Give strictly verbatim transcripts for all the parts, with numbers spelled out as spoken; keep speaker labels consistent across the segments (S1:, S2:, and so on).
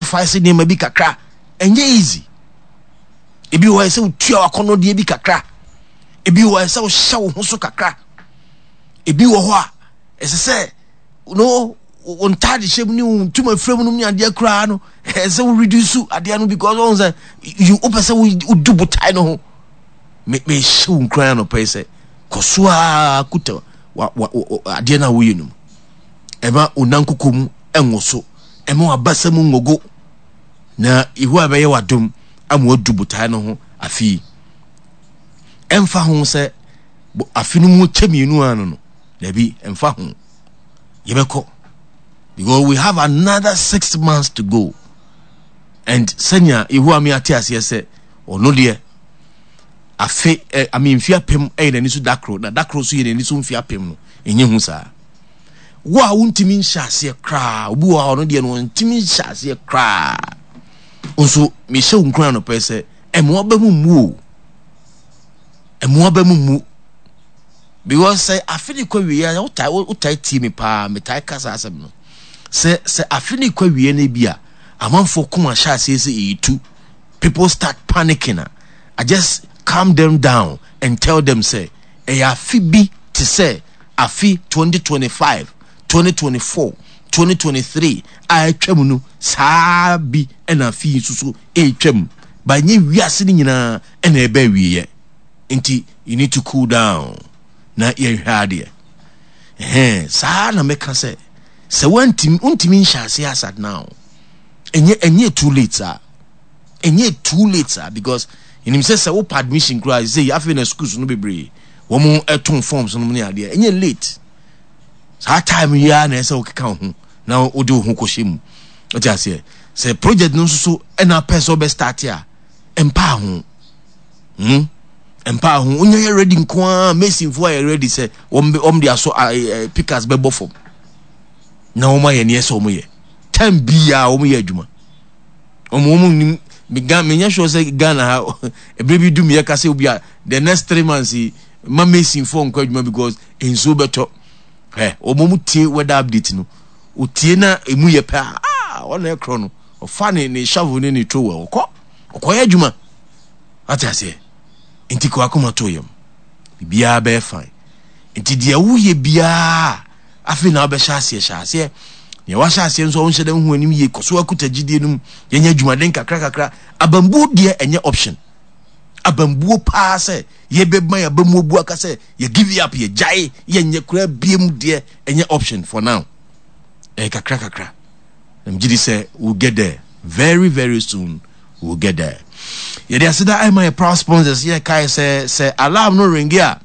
S1: sacrifice name bi kakra enye easy ebi wo say utua wakono de bi kakra ebi wo say wo hye wo ho so kakra ebi wo ho a ese say no on tadi shame ni tuma frame no ni ade kra no ese wo reduce ade no because on say you open say wo do butai no ho me me show nkra no pese koso a kuta ade na wo yinum eba onankokom enwoso ema abasam ngogo na ihu abaye wadom amu adu butai no ho afi emfa ho se afi no mu chemienu anu no dabi emfa ho yebeko because we have another six months to go and senya ihu ami atiase se ono de afi eh, I mean fia pem e na nisu dakro na dakro so ye na nisu fia pem no enye hu sa wa wuntimi nhyase kra obi wa ono de no ntimi nhyase kra onso me hye unkran no pese emo ba mu mu emo ba mu mu because say afini kwa wiye ya utai utai ti me pa me tai kasa asem no say say afini kwa wiye na bia amanfo kuma sha say say etu people start panicking. I just calm them down and tell them say e afi bi to say afi twenty twenty-five twenty twenty-four twenty twenty-three I twam no saa bi and afi susu e twam ba nye wiase ni nyina e na eba wiye nti you need to cool down na ye hade eh saa na meka say se wantim untimi nhyase asad now enye enye too late sir enye too late sir because in him say say wo admission class say afi na schools no bebre wo mo eton forms no ne ade enye late saa time ya na say o keka ho na o de ho koshim o ti ase say project no so na person be start ya empa ho hm empa ho onye ready nko machine for ready say om om dia so pickers be bofom na o ma ye ne so o mo ye time bia o mo ye adwuma o mo mo nim me gan me nya sure say Ghana ha e baby do me ka say obi a the next three months ma machine for nko adwuma because enso beto eh o mo mu tie weather update no o tie na emu ye pa ah o na ekro no o fa ne ne shovel ne ne towe okọ okọ ye adwuma ati ase enti ko akoma to yem bia be fine enti dia wo ye bia afi na be sha ase sha ase ye wa sha ase nso on hye dem hu anim ye koso akuta gidie num ye nya adwuma den kakra kakra abambu de enye option abambu pa se ye beba ya bamu obu aka se ye give up ye jai ye nya kura biem de enye option for now eh kakra kakra em gidi say we'll get there very very soon we'll get there. Yeah, they said that I my proud sponsors here kai say say alarm no ring here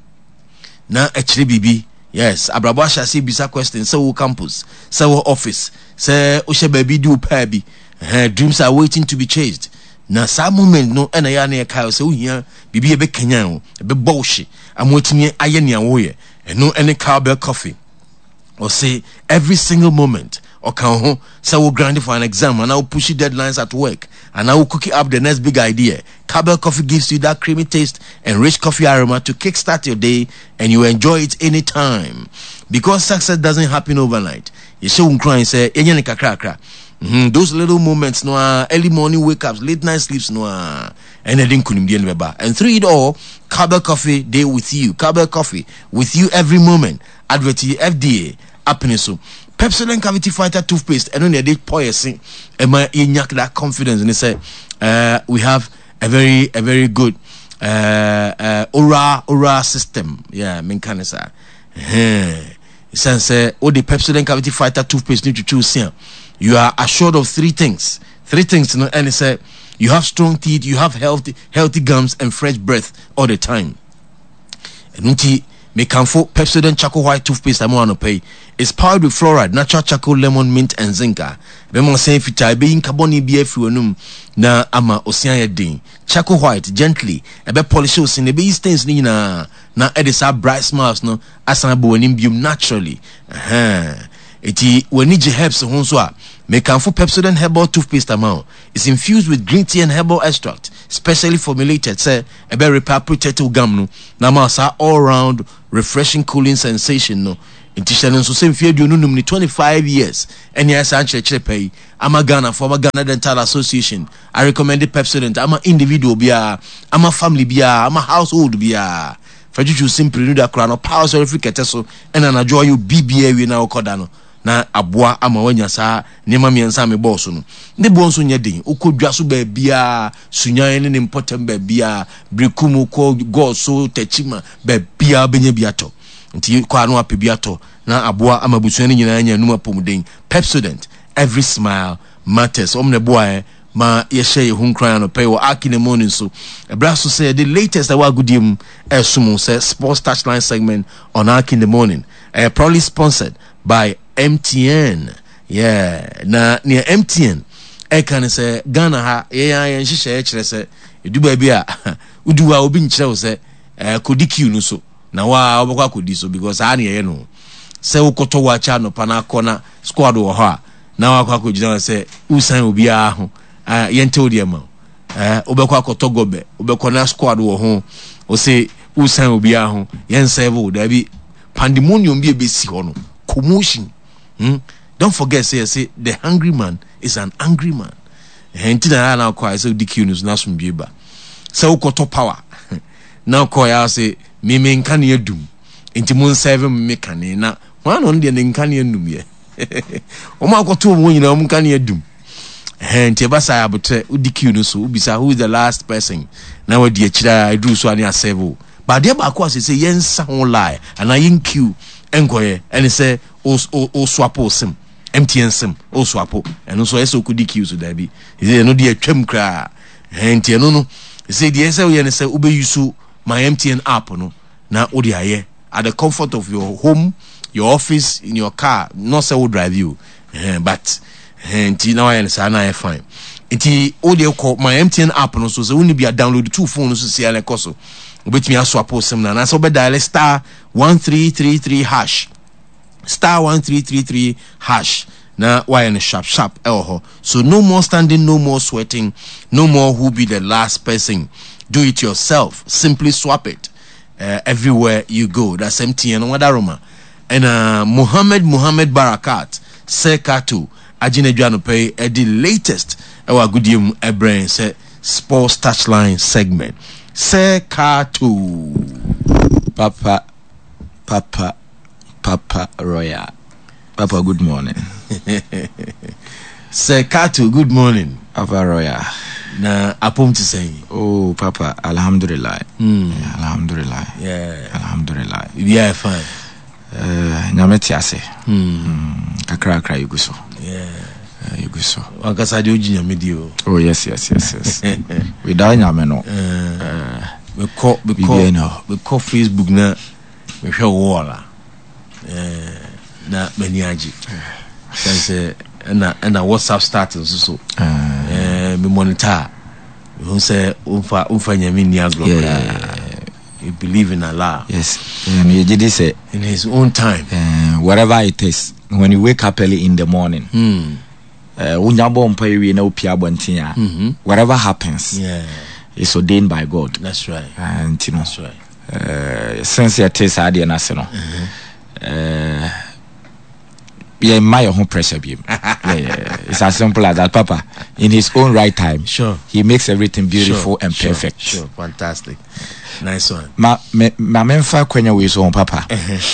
S1: na actually bibi yes abrabo asha say bisa question say wo campus say wo office say o she baby do pa bi eh dreams are waiting to be chased na some moment no na ya na kai say wo hia bibi e be kanyan o e be bowshi amotimi aye ne awo ye eno any cowbell coffee or say every single moment or can ho say we grind for an exam and now push deadlines at work and now cook up the next big idea. Cowbell coffee gives you that creamy taste and rich coffee aroma to kickstart your day and you enjoy it anytime. Because success doesn't happen overnight. You show crying say enye ne kakra kakra. Mhm those little moments no early morning wake ups, late night sleeps no and then kunim die nbeba. And through it all, Cowbell coffee day with you. Cowbell coffee with you every moment. Advert F D A happiness so. Pepsodent Cavity Fighter toothpaste and only a day poison and my yak that confidence and they say uh we have a very a very good uh uh aura aura system. Yeah, min can say eh sense all the Pepsodent Cavity Fighter toothpaste need to choose here. You are assured of three things. Three things, you know, and they say you have strong teeth, you have healthy healthy gums and fresh breath all the time. And unti me canfo Pepsodent Charcoal White toothpaste I'm on pay. It's powered with fluoride, natural charcoal, lemon, mint, and zinca. Bemo say fita be in carboni be efuenum na ama ocean yedin. Charcoal White gently ebe polish us in the be stains ni na na edisa bright smiles no asan bo anim bium naturally. Aha. Eti when you helps ho so a me canfo Pepsodent herbal toothpaste amount. It's infused with green tea and herbal extract, specially formulated say ebe repair protective gum no na ma sa all round refreshing cooling sensation no nti hye no so se mfie aduonu num ni twenty-five years eni asa nkyerɛkyerɛ pɛyi ama Ghana for ama Ghana Dental Association I recommend Pepsodent ama individual bia ama family bia ama household bia fajuju simply no da kra no power so free kete so ena na joy you B B A we na okoda no na aboa ama wanya saa nema miensa me boss no ne bo nso nya den okodwa so ba bia sunyan ne ne important ba bia brekumu ko go so tachima ba bia benya biato nti kwa no apebiato na aboa ama busua ne nyina nya numa pomden Pepsodent every smile matters omne boy ma ye share ye hunkran no pay wo akine morning so ebra so say the latest that wa goodiem esum say sports touchline segment on akine morning uh, probably sponsored by M T N. Yeah, na near M T N e kan say Ghana ha ye yan ye nhihye e kire say edu ba bi a udu a obi nkire wo say eh kodi kiu no so na wa obekwa kodi so because ha na ye no say ukoto wa cha no pana kona squad wo ha na wa kwa kodi say usan obi a ho ah yente odi ma eh obekwa akoto gobe obekwa na squad wo ho o say usan obi a ho yen serve da bi pandemonium bi e besi ho no commotion. Hmm? Don't forget, say, say the hungry man is an angry man. And na now call say the news na sum bieba. So koto power. Now call I say me me nkan ye dum. Enti mun serve me kan na one on the nkan ye dum ye. O ma koto mo nyina mun kan ye dum. Eh enti ba sa abotre the news so ubisa who is the last person. Now we di akira I do so ani serve. But there ba ko say yensa ho lie and I in queue enkoye and say o o swapo sim M T N sim o swapo and so eso kudi queue so da bi e no de atwam kra enti no no say the say we say ube use my M T N app no na o de aye at the comfort of your home, your office, in your car, not say we drive you uh, but enti now I say na fine enti o de call my M T N app no so say we need be download two phones so see ala koso obetimi aswapo sim na na so be dial star one three three three hash star one three three three hash na why in sharp sharp elho so no more standing, no more sweating, no more who be the last person. Do it yourself, simply swap it uh, everywhere you go. That's M T N Wadaroma and uh Muhammad Muhammad Barakat Sekatu Ajine Juano pay uh, the latest our goodium uh, brain say sports touchline segment Sekatu
S2: Papa Papa Papa Roya. Papa, good morning.
S1: Sekatu, good morning.
S2: Papa Roya.
S1: Na apom to say.
S2: Oh, Papa, Alhamdulillah.
S1: Mm.
S2: Yeah, Alhamdulillah.
S1: Yeah.
S2: Alhamdulillah.
S1: Yeah, fine.
S2: Uh, Nyameti ase.
S1: Hmm.
S2: Kakra kakra yuguso.
S1: Yeah.
S2: Uh, yuguso.
S1: Wankasa joji nyamedi.
S2: Oh yes, yes, yes, yes. Without nyame no.
S1: Uh, we call we call we call Facebook na we hwe wala. Eh na maniaji. Say na na WhatsApp status so. Eh me monitor. We say umfa umfa nyame ni agro. You believe in Allah.
S2: Yes. And you did say
S1: in his own time.
S2: Uh, whatever it is, when you wake up early in the morning.
S1: Hmm.
S2: Uh, mm-hmm. Whatever happens,
S1: yeah,
S2: it's ordained by God.
S1: That's right.
S2: And you know,
S1: that's right.
S2: Uh, since your taste idea national, uh, yeah, my own pressure beam. yeah, yeah, it's as simple as that, Papa. In his own right time,
S1: sure,
S2: he makes everything beautiful
S1: sure,
S2: and
S1: sure,
S2: perfect.
S1: Sure, fantastic, nice one.
S2: Ma, me, ma, memfa kwenye wizo on Papa.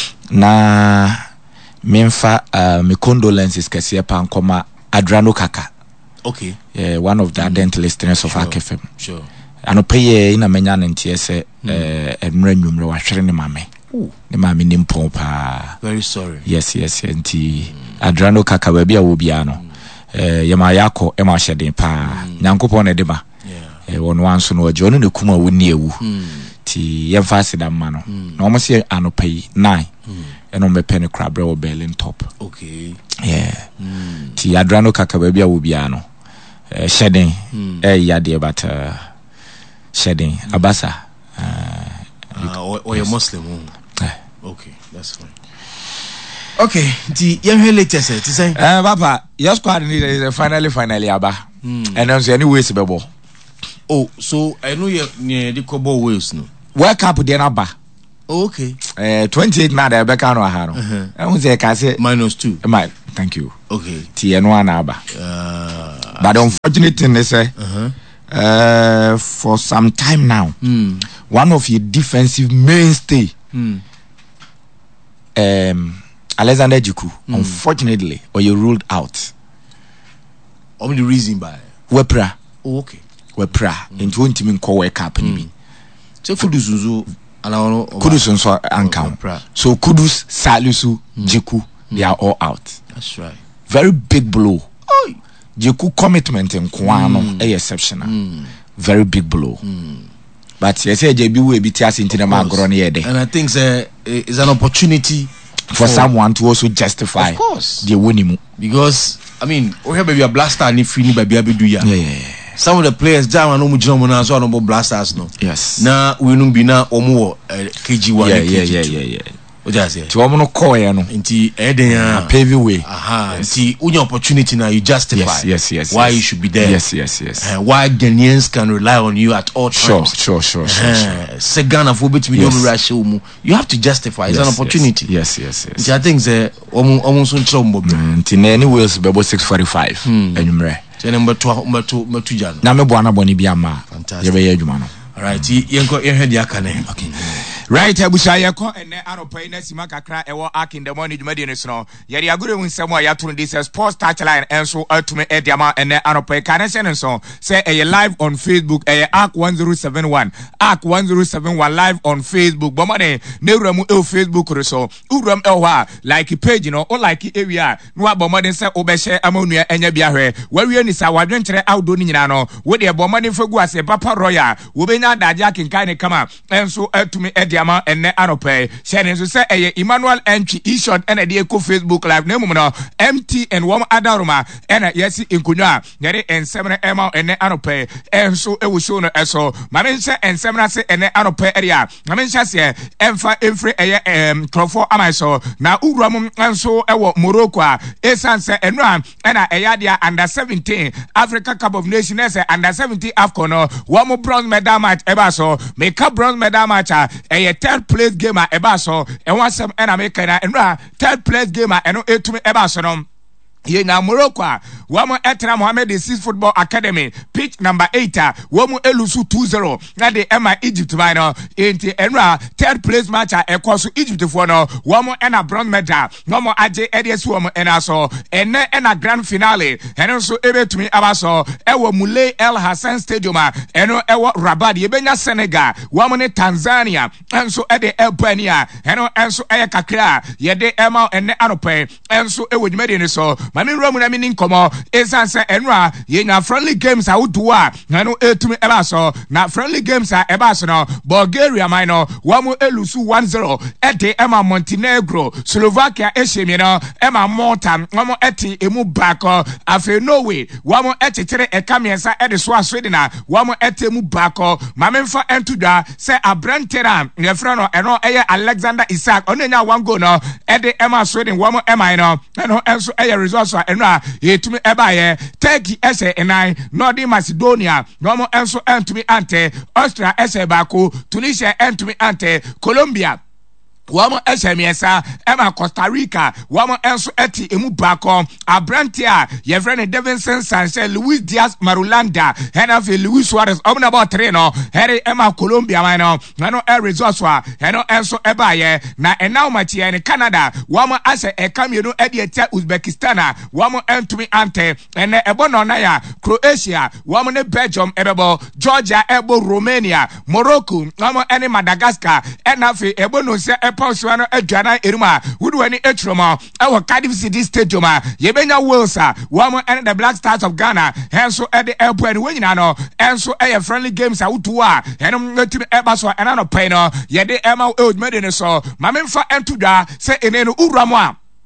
S2: Na memfa uh, me condolences kasi pa nkoma Adrano Kaka.
S1: Okay.
S2: Yeah, one of the ardent mm. listeners of
S1: sure.
S2: A K F M.
S1: Sure.
S2: Ano peye ina menya ntie se eh enra nwumre wa hwere ne mame. Ne mame ni mpon pa.
S1: Very sorry.
S2: Yes, yes, nti mm. Adrano Kaka ba bia wo bia no. Mm. Eh yema yakọ e ma hyeden pa. Mm. Nyankopon ne de ba. Yeah. Eh won wanso no oje onu ne kuma woni ewu. Mm. Ti yemfa sida ma no. Mm. Na omo se ano pay nine. Mm. Eno me pen crabre wo Berlin top.
S1: Okay.
S2: Yeah.
S1: Mm.
S2: Ti Adrano Kaka ba bia wo bia no. Uh, shedding mm. eh yade but uh, shedding mm. abasa uh,
S1: uh, or, or yes. You're Muslim oh.
S2: eh.
S1: Okay, that's fine. Okay, the young latest to say
S2: eh papa your squad is finally finally aba mm. and then so anyway se bebo
S1: oh so I know you near the Kobo Wales no
S2: world cup dey na ba
S1: oh, okay
S2: Uh, twenty-eight na da beka no ha no. I won say ka say
S3: minus two.
S2: My, thank you.
S3: Okay.
S2: T N one na ba. Uh, but unfortunate thing is say uh-huh. uh for some time now, mm. one of your defensive mainstay mm. um Alexander Jiku, mm. unfortunately, or you ruled out.
S3: Only the reason by
S2: Wepra.
S3: Oh, okay.
S2: Wepra. Mm. Into one team in Kowe Cup. Mm.
S3: So Kudus Zuzu,
S2: Kudus and so Ankam. So Kudus, Salisu, mm. Jiku, they are all out.
S3: That's right.
S2: Very big blow. Oh. Jiku commitment in Kwano, mm. a exceptional. Mm. Very big blow. Mm. But yes, J B will be tears into the Magroni.
S3: And I think uh, it's an opportunity
S2: for, for someone to also justify
S3: of course
S2: the winning.
S3: Because I mean, we have maybe a blaster and if you baby do ya. Yeah, yeah, yeah. Some of the players down and no mujino so no blasters no.
S2: Yes.
S3: Na we no be na omo K G one.
S2: Yeah, yeah, yeah, yeah, yeah.
S3: What just say?
S2: To omo no call ya no.
S3: Nti eden ya
S2: pave way.
S3: Aha. Nti unya opportunity now you justify.
S2: Yes, yes, yes.
S3: Why
S2: yes.
S3: you should be there.
S2: Yes, yes, yes.
S3: Uh, why Ghanaians can rely on you at all times.
S2: Sure, sure, sure, sure. sure.
S3: Say Ghana for bit me no you have to justify. It's yes, an opportunity.
S2: Yes, yes, yes.
S3: Nti I think say omo omo so nchro mbo.
S2: Nti na anyways bebo six forty-five enumre.
S3: So number two number two number two jan.
S2: Na me bo na boni bia ma. Ye be ye adwuma no.
S3: All right, yenko yenhwe dia kane. Okay.
S2: Right, Abusha yeko ene aropa na sima kakra ewo ark in the morning dwumadi no so. Ye dia agure nsem a yatoro this sports touchline enso atume ediama ene aropa kane se nso say e live on Facebook e ark one zero seven one ark one zero seven one live on Facebook. Bomade ne wuramu e Facebook reso. Uram e ho like page no o like area no abomade se obehye amanua enya bia hwe. Wawie ni sa wadwenkyere outdo ni nyina no. Wo de bomade fagu ase Papa Royal wo benya daje akenkan ne kama enso atume ediama ene aropa share nso se eye Emmanuel Entry e-shot ene de ko Facebook live na mum no M T and wom adaroma ene yesi enkonwa yare ensemre ema ene aropa enso ewo show no eso mame nse ensemra se ene aropa area mame nse se emfa emfre eye em crofo amaiso na uruam enso ewo Morocco a esanse eno a ena eya dia under seventeen Africa Cup of Nations under seventeen AFCON no wom bronze medal match eba so make up bronze medal match a eye third place game a eba so e wansem ena make na eno third place game a eno etumi eba so no ye na Morocco wamo etra Mohammed the six football academy pitch number eight wamo elusu two zero na de ema Egypt by no enti enra third place match a ekoso Egypt for no wamo ena bronze medal wamo age edesu wamo ena so ene ena grand finale eno so ebetumi abaso ewo Moulay El Hassan stadium a eno ewo Rabat ye benya Senegal wamo ne Tanzania enso ede Albania eno enso eye kakra ye de ema ene anope enso ewo dwumade ne so mami romu na mini nkomo esanse enra ye na friendly games a wudu a na no etumi eba so na friendly games a eba so no Bulgaria mai no wamu elusu one zero ede ema Montenegro Slovakia eshemi no ema Malta wamu eti emu bako afi Norway wamu echitere ekamiensa ede so Sweden na wamu eti emu bako mami mfa entudwa se abrantera ye frano eno eye Alexander Isak onenya one goal no ede ema Sweden wamu ema no eno enso eye result so enra yetumi eba ye Turkey ese enai Northern Macedonia no enso entumi ante Austria ese bako Tunisia entumi ante Colombia wamo esemiesa ema Costa Rica wamo enso eti emu bako abrantia ye friend Davinson Sanchez Luis Diaz Marulanda henafe Luis Suarez omna about three no here ema Colombia mano no e results wa heno enso eba ye na enau machi en Canada wamo ase ekamienu edi etia Uzbekistan wamo entumi ante ene ebo no na ya Croatia wamo ne Belgium ebebo Georgia ebo Romania Morocco wamo ene Madagascar enafe ebo no se Pausano Adjana Irma, Woodwani Etroma, our Cardiff City Stadium, Yebenya Wilsa, Wamo and the Black Stars of Ghana, and so at the airport winning, and so a friendly games out to war, and I'm going to Ebaso and Anno Pano, Yede Emma Old Medina, so Mamin for Entuda, say in Uramwa.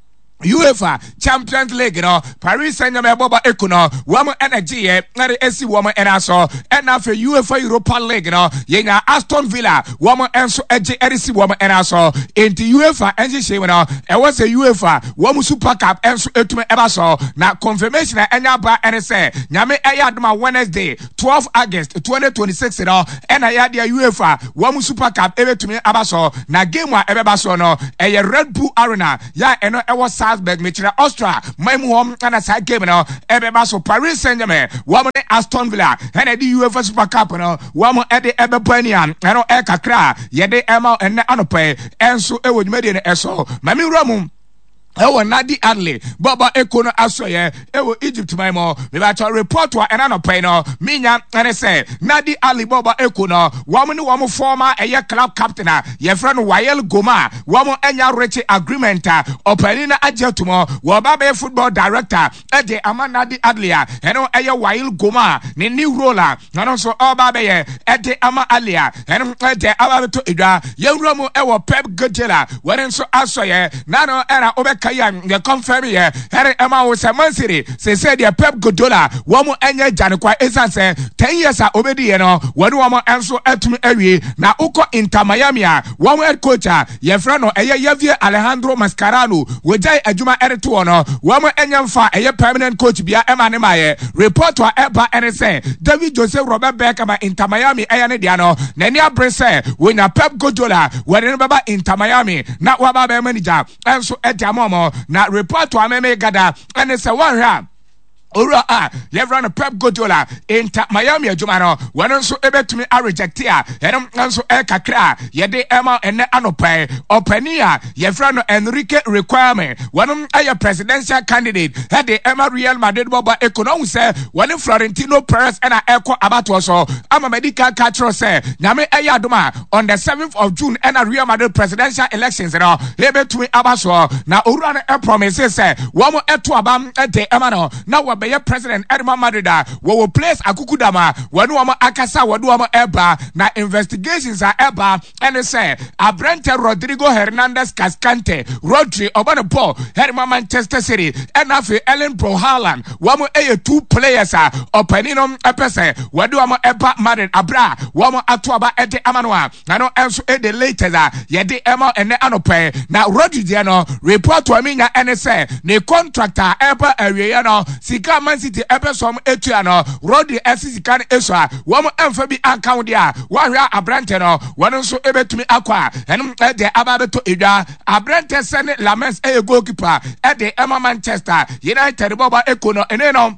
S2: UEFA Champions League no Paris Saint-Germain boba ekuno wamo energy ye ngare esi wamo enaso enafe UEFA Europa League no yenya Aston Villa wamo enso eje erisi wamo enaso enti UEFA enje shewe no e was a UEFA wamo Super Cup enso etume ebaso na confirmation na enya ba enese nyame eya adoma Wednesday twelfth August twenty twenty-six no ena ya dia UEFA wamo Super Cup ebetume abaso na game wa ebebaso no eye Red Bull Arena ya eno e was Salzburg Michira Austria maimu hom ana sa game no ebeba so Paris Saint-Germain wamo ne Aston Villa ene di UEFA Super Cup no wamo ede ebepanian eno e kakra yede ema ene anope enso e wodwumade ne eso mami wuramu ewo Nadi Adley baba ekono asoye ewo Egypt maimo me ba to report wa ena no pay no minya ene say Nadi Adley baba ekono wamo ni wamo former eye club captain a ye friend Wael Goma wamo enya reach agreement a opani na ajetumo wo baba football director e de ama Nadi Adley a eno eye Wael Goma ni new roller no so o baba ye e de ama Alia eno e de aba to edwa ye wuramu ewo Pep Guardiola wore so asoye na no era obe Kaya the confirm here here Emma was a Man City say said the Pep Guardiola woman enye janekwa esan say ten years a obedi ye no wonu woman enso etumi awie na uko Inter Miami a woman head coach a ye friend no eye Javier Alejandro Mascherano wojai adwuma ereto no woman enye mfa eye permanent coach bia Emma ne maye report wa eba ene say David Joseph Robert Beckham Inter Miami eye ne dia no na ni abre say when Pep Guardiola when ne baba Inter Miami na wa baba manager enso etiamo na report to ameme gada and it's a one ram Ora ah, Levran Pep Guardiola Inter Miami adwuma no so ebetumi a reject ya enum nso e kakra ye de ema ene anopai opania ye fra no Enrique requirement wanum aye presidential candidate he de ema Real Madrid boba economy say wani Florentino Perez ena eko abato so ama medical catcher say nyame aye adoma on the seventh of June ena Real Madrid presidential elections no ebetumi abaso na ora no e promise say wo mo eto abam e de ema no na be president Edmond Madrida we will place akukudama wanu wama akasa wadu wama eba na investigations are eba and say Abrante Rodrigo Hernandez Cascante Rodri obana Paul Herman Manchester City and afi Ellen Pro Haaland wamu eye two players are openinom epese wadu wama eba Madrid abra wama atuaba ede amanwa nano enso ede later yede ema ene anope na Rodri diano report wa minya ene say ne contractor eba awie no sika Man City epesom etua no Rodri F C kan eswa wo mo emfa bi account dia wo hwa Abrante no wono so ebetumi akwa enum de ababeto edwa Abrante sene Lamens e goalkeeper e de Emma Manchester United boba ekono ene no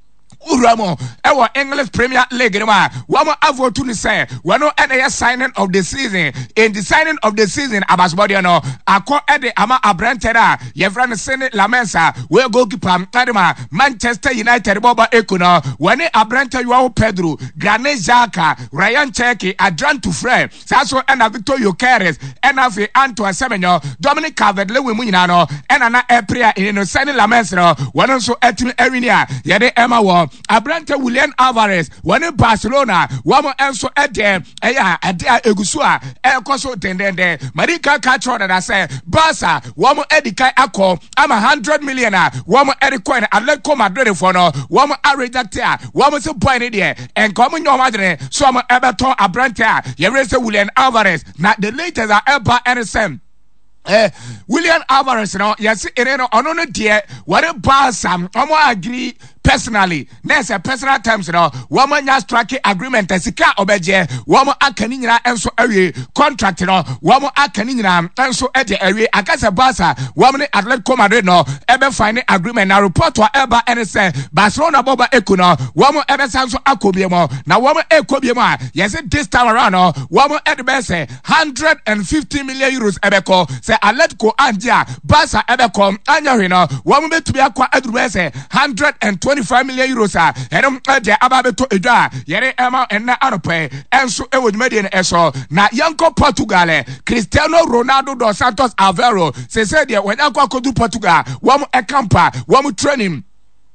S2: Uramo ewa English Premier League ma wamo avotu ni say wano ene signing of the season in the signing of the season abasbody no akọ ede ama Abrantera ye friend Sene Lamensa we goalkeeper adema Manchester United boba ekuno wani Abrante yuwa Pedro Granit Xhaka Ryan Cherki Adrian Toufre saso ena Victor Gyökeres ena fi Antoine Semenyo Dominic Calvert-Lewin mu nyina no ena na April in no Sene Lamensa no wano so etimi ewinia ye de Emma wo Abrante William Alvarez wani Barcelona wamo enso ede eya ede egusu a ekoso dendende Marika Catro that say Barca wamo edikai akọ ama one hundred million a wamo edikoin Atletico Madrid for no wamo a reject a wamo se boy ne de enkomo nyoma de so wamo ebeton Abrante a ye raise William Alvarez na the latest are eba N S M Eh, William Alvarez no yes ere no ono no de ware Barca omo agree personally there's a personal terms no woman nya strike agreement sika obeje woman akani nyina enso awie contract no woman akani nyina enso ede awie akase Barca woman Atletico Madrid no ebe fine agreement na report wa eba ene say Barcelona boba ekuno woman ebe sanso akobie mo na woman ekobie mo a yes this time around no woman ede be say one hundred fifty million euros ebe ko say Atletico andia Barca ebe ko anya hwe no woman betubi akwa aduru say one hundred twenty-five million euros a enum ade ababeto edwa yere ema enna anope enso ewodwumade ne eso na yanko Portugal Cristiano Ronaldo dos Santos Aveiro se se de when akwa kodu Portugal wom ekampa wom training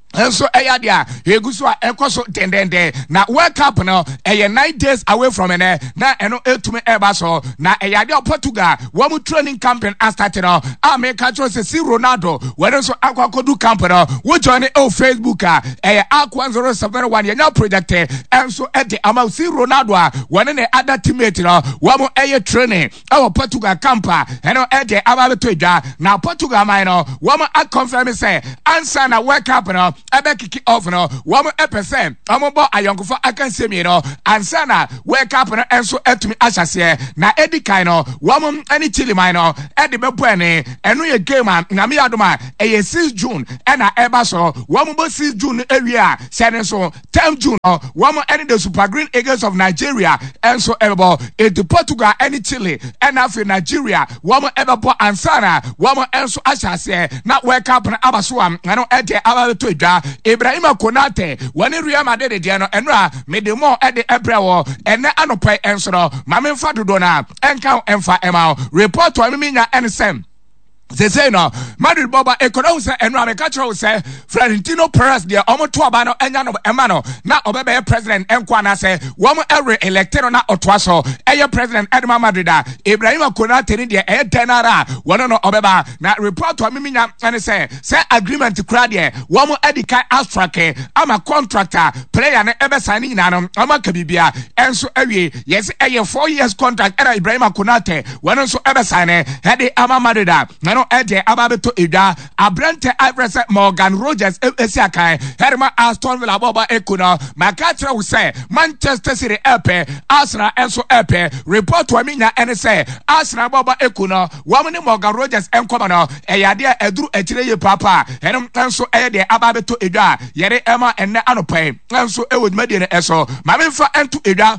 S4: And so eya dia eguso a ekoso dendende na World Cup no eye nine days away from ene na eno etumi eba so na eya dia Portugal wo mu training camp and started no America chose si Ronaldo we so akwakodu camp no wo join o Facebook a eye akwa zero seven one ye now project and so e de ama si Ronaldo a wone ne other teammate no wo mu eye training our Portugal camp a eno e de aba beto edwa na Portugal man no wo mu a confirm say answer na World Cup no ebe kiki off no wo mo epese amobo ayonkofo akanse mi no ansa na wake up no enso etumi ahyase na edikai no wo mo ani chili man no ede bebo ene eno ye game na me adoma eye six June ena eba so wo mo bo six June ewie a sene so ten June no wo mo ene the Super Green Eagles of Nigeria enso ebo e the Portugal any Chile ena for Nigeria wo mo ebebo ansa na wo mo enso ahyase na wake up no abaso am eno ede aba to edwa Ibrahima Konate wani Real Madrid de no enra medemo e de ebrewo ene anopai ensoro mamemfa dodo na enka emfa ema report wa minya ensem they say no Madrid Boba Econo say and Ramecatro say Florentino Perez the Omoto Abano Enyano Emano na Obebe president Enkwana say woman every elected na Otwaso Eye president Edma Madrida Ibrahima Konate ni de e tenara one no Obeba na report to Miminya and say say agreement to cradie woman edika abstract ama contractor player na ebe signing na no ama kabibia enso awie yes eye four years contract era Ibrahima Konate one so ebe sign head ama Madrida no ede ababeto eda abrante Iverson Morgan Rogers esiakai herma Aston Villa boba ekuno makatra we say Manchester City epe Arsenal enso epe report to minya ene say Arsenal boba ekuno wamne Morgan Rogers enkomo no eyade eduru akire ye papa henem enso ede ababeto eda yere ema enne anopai enso ewodmade ne eso mamemfa ento eda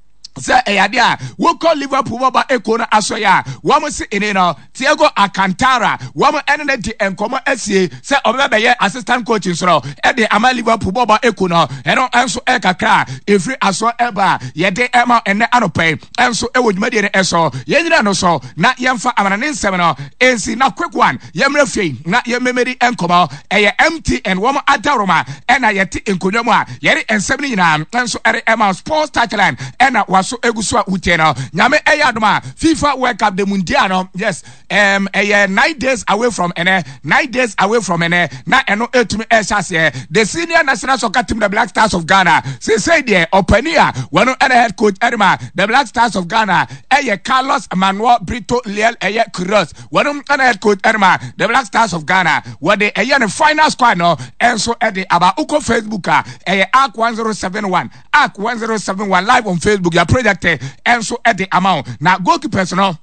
S4: say eyadia wo call Liverpool boba ekona asoya wo mo si ene no Thiago Alcantara wo mo ene di enkomo asie say obebe ye assistant coach nsoro e de ama Liverpool boba ekona eno enso e kakra efri aso eba ye de ema ene anopai enso ewodwumade ne eso ye nyina no so na yemfa amanane nsem no ensi na quick one yemra fie na yememeri enkomo eye M T N wo mo adaroma ena ye ti enkonwa mu a ye re ensem ni nyina enso ere ema sports touchline ena so eguswa uteno nyame eyadoma FIFA World Cup de mundiano yes um a nine days away from ene nine days away from ene na eno etumi ehase the senior national soccer team the Black Stars of Ghana say say there openia wano ene head coach Erima the Black Stars of Ghana eye Carlos Manuel Brito Leal eye Cruz wano ene head coach Erima the Black Stars of Ghana what the eye the final squad no enso ede aba uko Facebook a eye arc one zero seven one arc one zero seven one live on Facebook ya project enso at the amount now goalkeepers no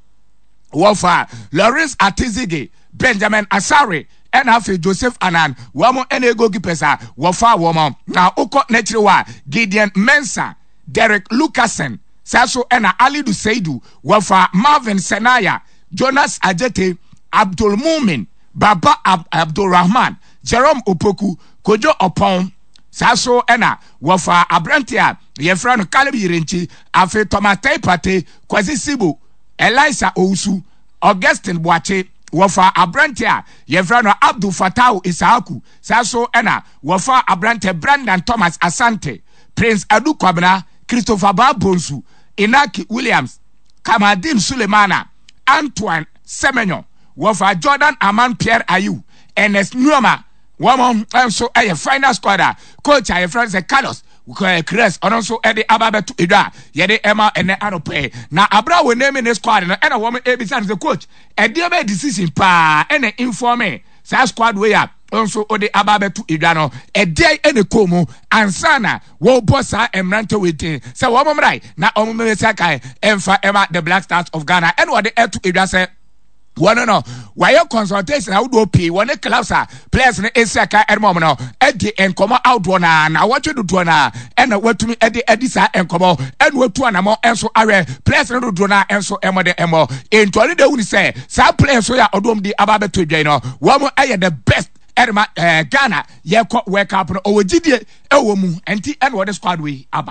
S4: Wafa Lawrence Atizige Benjamin Asare and half Joseph Anan wamo ene goalkeepers a Wafa wamo now uko netriwa Gideon Mensah Derek Lucasen Saso ena Alidu Seidu Wafa Marvin Senaya Jonas Ajete Abdul Mumin Baba Ab Abdul Rahman Jerome Opoku Kojo Opon Saso ena Wafa Abrantia yefra no Caleb Yirenchi afi Tomatei Pate Kwasi Sibu Elisa Ousu Augustine Boache wafa Abrantia yefra no Abdul Fatau Isaaku Saso ena wafa Abrante Brandon Thomas Asante Prince Adu Kwabena Christopher Babonsu Inaki Williams Kamadin Sulemana Antoine Semenyo wafa Jordan Aman Pierre Ayu Ernest Nuama Wamon enso eye final squad coach aye friends Carlos Chris onso ede ababeto edwa yede ema ene anope na abra we name ne squad no ena wo ebisa the coach ede be decision pa ene informe sa squad we ya onso ode ababeto edwa no ede ene komu ansana wo bossa emrante wetin se wo momrai na omumesa kai emfa ema the Black Stars of Ghana ene wo de eto edwa se one no why your consultation how do pay one clubs are players in Esaka and mom no Eddie and come out one na what you do na and what to me Eddie Edisa and come and what to an more and so are players no do na and so emo de emo in twenty day we say some players so ya odom di ababe to no one more I the best Edma Ghana ye World Cup no o gidie e wo mu enti and what the squad we aba.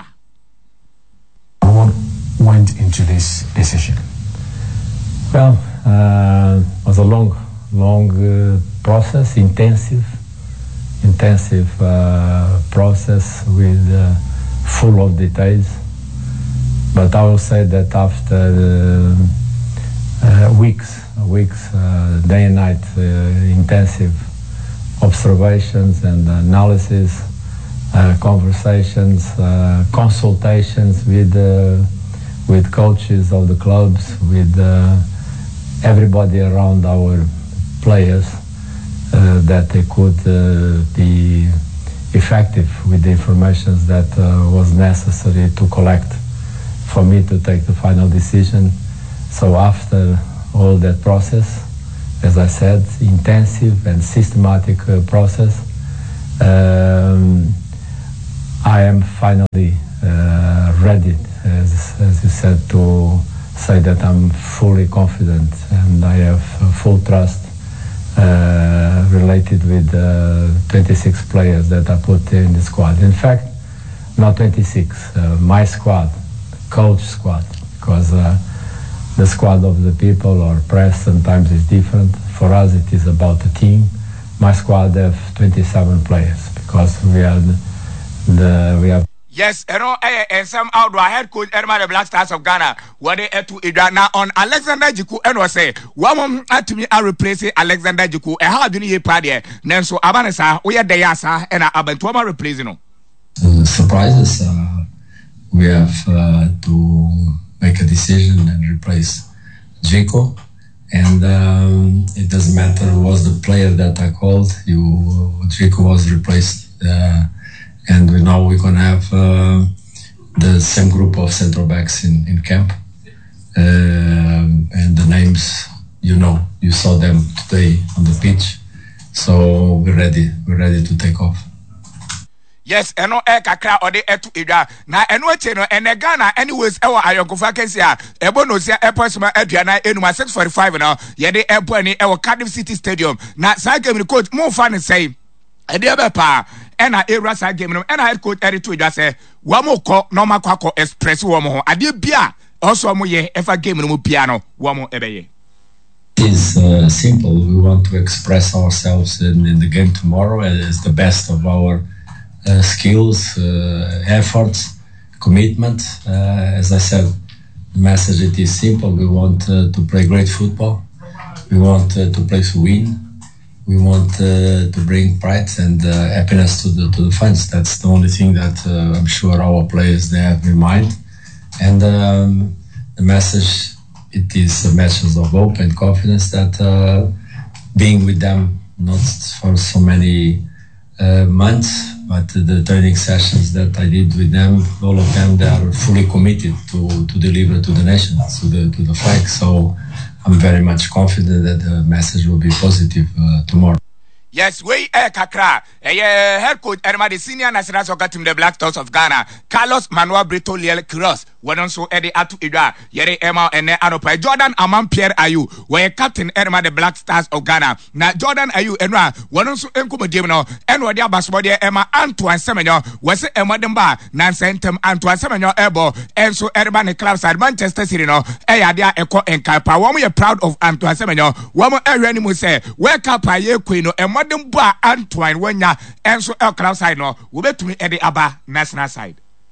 S5: What went into this decision?
S6: Well, uh, it was a long, long uh, process, intensive, intensive uh, process with uh, full of details. But I will say that after uh, uh, weeks, weeks, uh, day and night, uh, intensive observations and analysis, uh, conversations, uh, consultations with uh, with coaches of the clubs, with uh, everybody around our players, uh, that they could uh, be effective with the information that uh, was necessary to collect for me to take the final decision. So after all that process, as I said, intensive and systematic uh, process, um, I am finally uh, ready, as, as you said, to say that I'm fully confident and I have uh, full trust uh, related with uh, twenty-six players that I put in the squad. In fact, not twenty-six, uh, my squad, coach squad, because uh, the squad of the people or press sometimes is different. For us, it is about the team. My squad have twenty-seven players because we are the, the we have.
S4: Yes, you know, and some outdoor head coach, Edma the Black Stars of Ghana, what they to Idra now on Alexander Jiku, and was say, one at to me, I replace Alexander Jiku, and how do you party? Nanso Abanesa, we are the Yasa, and Abantoma replacing.
S7: Uh, surprises, uh, we have uh, to make a decision and replace Jiku, and um, it doesn't matter who was the player that I called, you, Jiku was replaced. Uh, And we now we're going to have uh, the same group of central backs in, in camp. Uh, and the names, you know, you saw them today on the pitch. So we're ready. We're ready to take off.
S4: Yes, and no air kakra or the air to Ida. Now, and what you know, and a Ghana, anyways, our Ayonkofa Kensia, Ebonosia Airport, Adriana, and my six forty five now, Yede Airport, our Cardiff City Stadium. Now, Sagam, the coach, more fun and say, a dear pa. And I era side game, and I had coach Eric to just say, one more call, no more call, express one more. I did beer, also more ye, if I game no piano, one more every year.
S7: It's uh, simple. We want to express ourselves in, in the game tomorrow as the best of our uh, skills, uh, efforts, commitment. Uh, as I said, the message it is simple. We want uh, to play great football. We want uh, to play to win. We want uh, to bring pride and uh, happiness to the to the fans. That's the only thing that uh, I'm sure our players they have in mind. And um, the message, it is a message of hope and confidence that uh, being with them, not for so many uh, months, but the training sessions that I did with them, all of them, they are fully committed to to deliver to the nation, to the to the flag. So I'm very much confident that the message will be positive uh, tomorrow.
S4: Yes, we eh kakra. Eh head coach Edma the senior national soccer team the Black Stars of Ghana, Carlos Manuel Brito Liel Quiros. When also Eddie Atu Ida, Yere Emma and Anopa Jordan Amam Pierre Ayu, where Captain Edma the Black Stars of Ghana. Now Jordan Ayu Enra, when also Enkumo Dimino, and what their basketball Emma Antoine Semenyo, was a Madamba, Nansentem Antoine Semenyo Ebo, and so Edma the club side Manchester City no, Eyadia Echo and Kapa. One we are proud of Antoine Semenyo, one more Erenimu say, where Kapa Ye Queen and Madamba Antoine when ya and so El club side no, we bet to me Eddie Abba national side.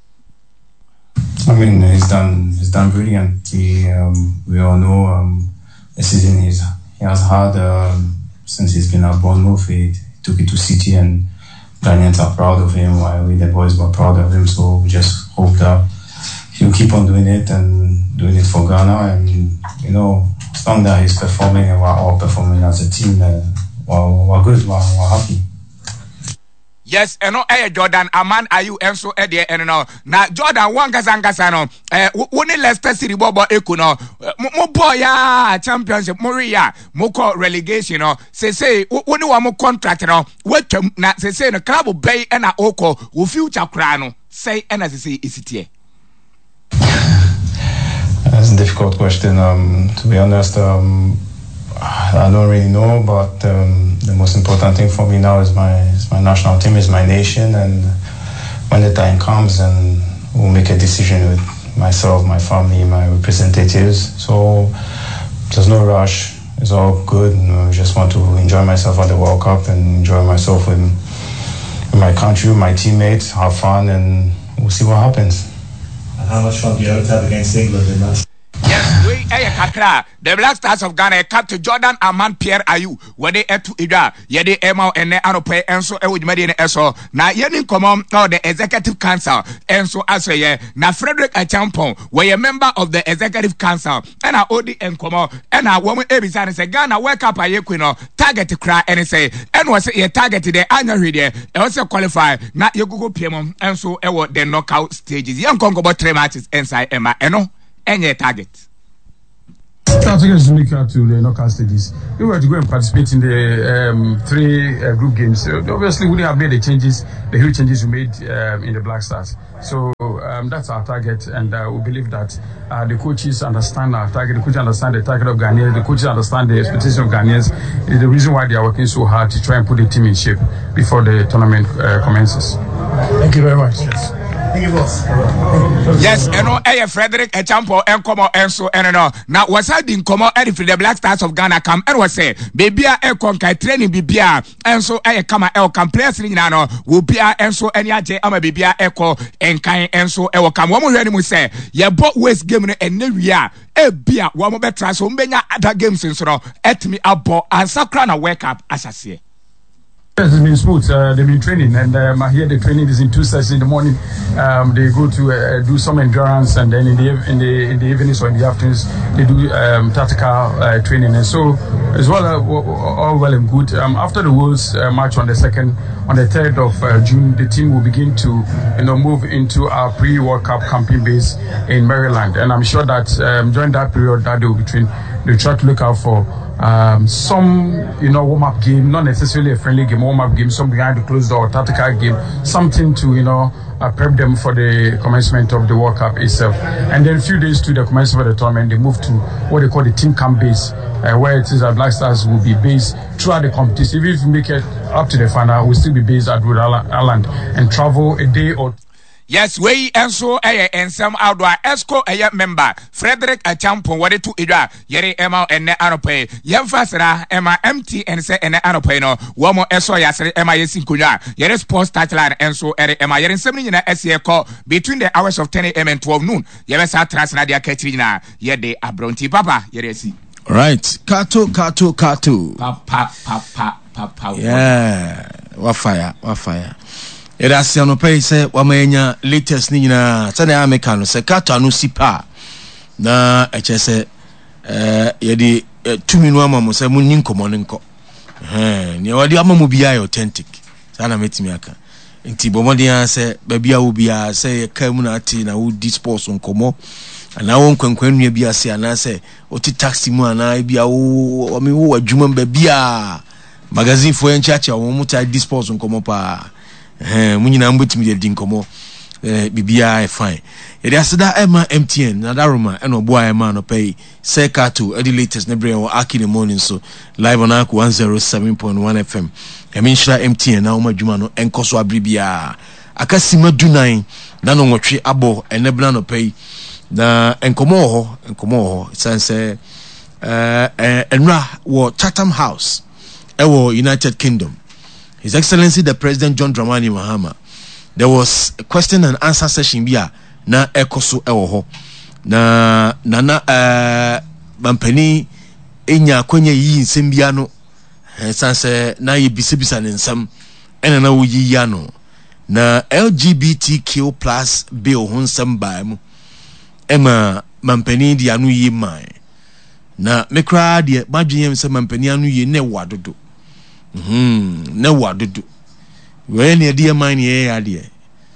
S8: I mean, he's done. He's done brilliant. He, um, we all know um, the season he's, he has had um, since he's been at Bournemouth. He, he took it to City, and Ghanaians are proud of him. While we, the boys, were proud of him. So we just hope that he'll keep on doing it and doing it for Ghana. And you know, as long as he's performing and we're all performing as a team, uh, we're, we're good. We're, we're happy.
S4: Yes, and no, eh, Jordan, a man, are you and so Eddie and no. Now, Jordan, one Gazangasano, eh, one Leicester City Bobo Ecuno, mo boy, ya, championship, Moria, Moko relegation, no, say, say, one more contract, no, what, not say, say, the club of Bay and a Oko, who future crano, say, and as I say, is it here?
S8: That's a difficult question. Um, to be honest, um, I don't really know, but um, the most important thing for me now is my is my national team, is my nation, and when the time comes, and we'll make a decision with myself, my family, my representatives. So there's no rush. It's all good. And I just want to enjoy myself at the World Cup and enjoy myself with my country, my teammates, have fun, and we'll see what happens.
S5: And how much fun do you hope to have against England in that?
S4: Yes, we eh kakra. The Black Stars of Ghana captain Jordan Aman Pierre Ayew where they etu ida yede ema ene anope enso e wudumade ne eso na yeni komom or the executive council enso aseye na Frederick Achampong were a member of the executive council and a odi enkomo and a woman ebisa say Ghana World Cup aye kwino target cry and say and was a target the anya hwede e was qualify na yegugo piem enso e wo the knockout stages yan kongo bo three matches inside ema eno any target.
S9: Against Jamaica to the knockout stages. We were to go and participate in the um, three uh, group games. So obviously, we didn't have made the changes, the huge changes we made um, in the Black Stars. So um, that's our target, and uh, we believe that uh, the coaches understand our target. The coaches understand the target of Ghanaians. The coaches understand the expectation of Ghanaians. It's the reason why they are working so hard to try and put the team in shape before the tournament uh, commences.
S5: Thank you very much. Yes. Thank you, boss.
S4: Yes, and no, eh, Frederick Echampo, and Como, and so, and no. Now, was I didn't come out for the Black Stars of Ghana come and was say, baby, a conquer training, bibia, and so I come out, come players in Nano, will be and so any J. I'm a bibia echo, and kind, and so I will come. One more animal say, yeah, both West game and Nevia, a beer, one more better, so many other games in so, at me up, and Sakrana wake up, as I say.
S9: Yes, it's been smooth. Uh, they've been training, and um, here the training is in two sessions in the morning. Um, they go to uh, do some endurance, and then in the in the in the evenings or in the afternoons they do um, tactical uh, training. And so, as well, uh, all well and good. Um, after the Wolves uh, match on the second, on the third of uh, June, the team will begin to you know move into our pre-World Cup camping base in Maryland, and I'm sure that um, during that period that they will be trained, they try to look out for. Um, some, you know, warm-up game, not necessarily a friendly game, warm-up game, some behind the closed door, tactical game, something to, you know, uh, prep them for the commencement of the World Cup itself. And then a few days to the commencement of the tournament, they move to what they call the team camp base, uh, where it is that Black Stars will be based throughout the competition. Even if we make it up to the final, we'll still be based at Rhode Island and travel a day or
S4: yes, we and so a and some outdoor esco a member Frederick Achampong what to ida yere ema and anope yem fasera ema mt and say and anope no one more eso yasere ema yesin kunya yere sports touchline and so ere ema yere seven na ese call between the hours of ten a m and twelve noon yere sa trans na dia catching na yede abronti papa yere si
S1: right kato kato kato
S4: papa papa papa
S1: yeah wa fire wa fire. It has no pay say Wamanya latest Nina, Sunday Americano, say Catano Sipa. Na H S A, uh, Yedi, two minimum, say Muninko Moninko. Eh, near the Amamubia authentic. Sana Metimiaka. In Tibomodia say, Babia will be a say, Kamunati, and I would dispose on Como. And I won't when you be a say, and I say, Oti taxi mo and I be a oh, I mean, oh, a Juman Babia magazine for Enchacha, or Mutai dispose on Como pa. Eh, munyina mbutimi de dinkomo eh bibia e fine. E dey asida Emma M T N na daruma e no boa Emma no pay Seka to the latest na brain or Aki the morning so live on Aku one oh seven point one F M. E menshira M T N na uma djuma no enkoso abribia. Akasima dunan na no nwotwe abo enebna no pay na enkomo ho enkomo ho sense eh enra wo Chatham House e wo United Kingdom. His Excellency the President John Dramani Mahama. There was a question and answer session bia na ekoso ewo ho. Na nana eh mampani enya kwenye yi nsem bia no. Sanse na ye bisibisa ne nsam ena na wo yi ya no. Na L G B T Q plus bill ho nsam ba mu. Ema mampani di anu yi mai. Na mekra de madwene nsam mampani anu yi ne wadodo. Hmm, ne wadudu. When ye dear mine ye adie.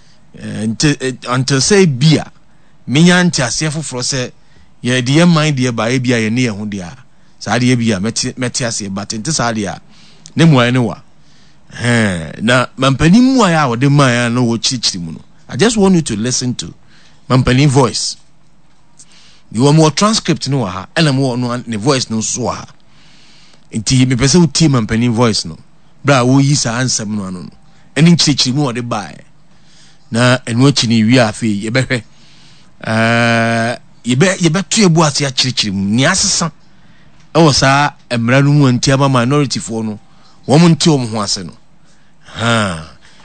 S1: Until say beer. Minyan tiasefo fro say ye dear mine dear ba e bia ye ne ho dia. Sa de bia metiase but enti sa de a ne mu ane wa. Eh na mampani mu aya wo de man na wo chichiri mu no. I just want you to listen to mampani voice. You want more transcript no ha, ena mo no ne voice no so ha. Inti me pese uti mampani voice no bra wo yi sa ansem no ano no eni nchirichiri mu ode bae na enu achi ni wi afi ye behwe eh ye be ye beto ebu ase a chirichiri mu ni asesa e wo sa emra no mu anti ama minority fo no wo mu nti wo ho ase no ha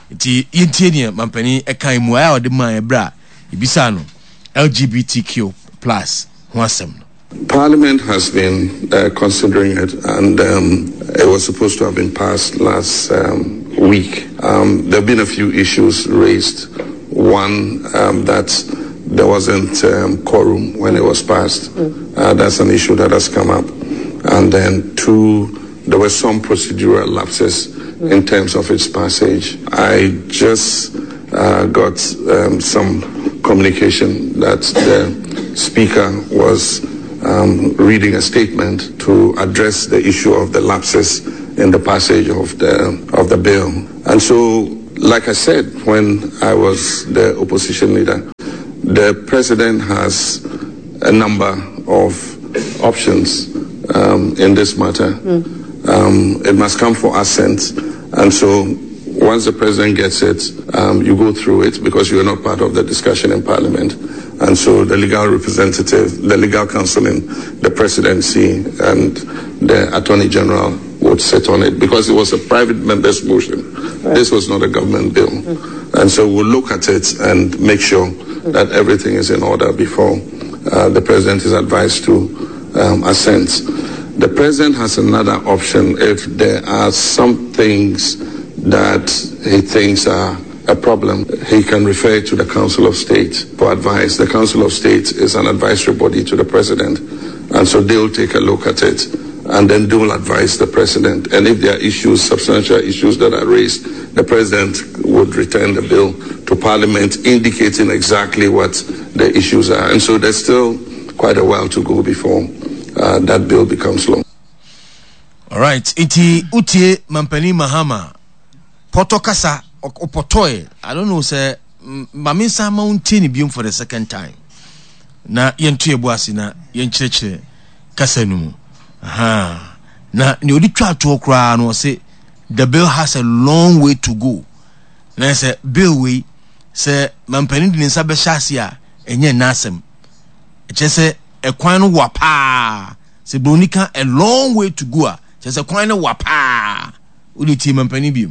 S1: Ti yintie ne mampani e kan mu a ode man e bra ibisa no L G B T Q plus ho asem no.
S10: Parliament has been uh, considering it, and um, it was supposed to have been passed last um, week. Um, there have been a few issues raised. One, um, that there wasn't um, quorum when it was passed. Mm. Uh, that's an issue that has come up. And then two, there were some procedural lapses mm. in terms of its passage. I just uh, got um, some communication that the Speaker was Um, reading a statement to address the issue of the lapses in the passage of the of the bill. And so, like I said, when I was the opposition leader, the president has a number of options um, in this matter. Mm. Um, it must come for assent, and so once the president gets it, um, you go through it because you are not part of the discussion in Parliament. And so the legal representative, the legal counsel in the presidency and the attorney general would sit on it because it was a private member's motion. Right. This was not a government bill. Mm-hmm. And so we'll look at it and make sure mm-hmm. that everything is in order before uh, the president is advised to um, assent. The president has another option if there are some things that he thinks are a problem. He can refer to the Council of State for advice. The Council of State is an advisory body to the president, and so they'll take a look at it, and then they will advise the president. And if there are issues, substantial issues that are raised, the president would return the bill to Parliament, indicating exactly what the issues are. And so there's still quite a while to go before uh, that bill becomes law.
S1: All right. Iti utie Mampani Mahama Potokasa Opotoy. I don't know, say Mamisa Mountain bium for the second time. Na yentu ebuasi na yenchreche kasenu. Aha. Na ni odi twa to kra no say the bill has a long way to go. Na say bill we say Mampani di nsa be hyase a enye nasem. Eche say ekwan no wa pa. Say bronika a long way to go a. Eche say ekwan no wa pa. Odi ti Mampani bium.